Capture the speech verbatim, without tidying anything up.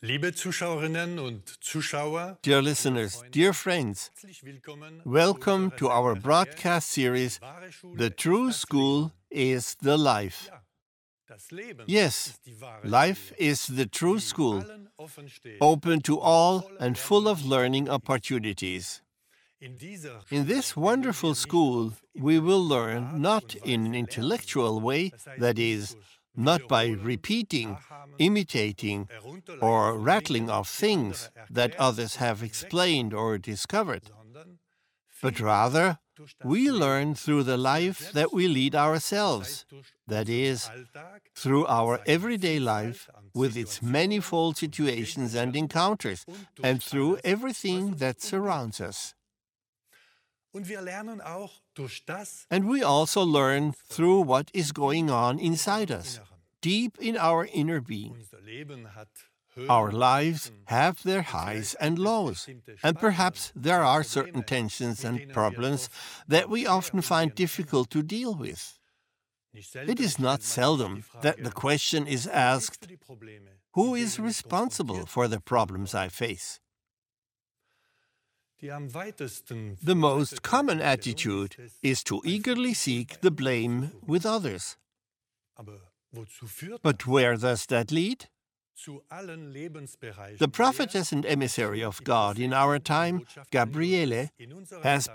Liebe Zuschauerinnen und Zuschauer, Dear listeners, dear friends, herzlich willkommen welcome zu to unserer our Sendungsreihe broadcast series, Wahre Schule The ist True das School is the Life. Leben. Ja, das Leben Yes, ist die wahre life Schule, is the true die school, allen offen steht open to und all voller and full of learning Lernchancen ist. opportunities. In dieser In Schule this werden wir wonderful nicht school, auf we will intellektuelle learn Art not und in an Weise intellectual lernen. way, Das heißt that nicht is, durch not by Wiederholen, repeating, Nachahmen, imitating, Herunterleiten or von rattling Dingen, of die things andere that erklärt others und have entdeckt explained haben, or discovered, sondern but vielmehr rather durch das we Leben, learn through the das wir life selbst that we lead führen. Das ourselves, heißt durch that unseren is, Alltag through mit our seiner everyday Vielfalt life an with its Situationen manifold und situations and Begegnungen encounters, und durch and through alles, was everything uns that umgibt. surrounds us. Und wir lernen auch durch das And we also learn through what is going on inside unserem us, Inneren. deep in our inner being. Unser Leben hat Our Höhen und lives Tiefen. have their Und highs vielleicht and gibt es lows, bestimmte and Spannungen perhaps there und are certain Probleme, tensions mit and denen wir problems oft that nur we schwer often find umgehen können. difficult to deal with. Nicht It selten is not stellt man sich die seldom that Frage, the question is wer ist asked, für die Probleme, who mit is denen ich responsible konfrontiert for the bin, problems I verantwortlich? face? Die am weitesten The most verbreitete common Einstellung attitude ist es, is to bei eagerly vielen seek bei the anderen blame zu suchen. with others. Aber wozu führt But das? where does that lead? Zu allen Lebensbereichen The leer prophetess and und emissary dazu of die God in Prophetin our und time, Botschafterin Gabriele, Gottes in unserer has Zeit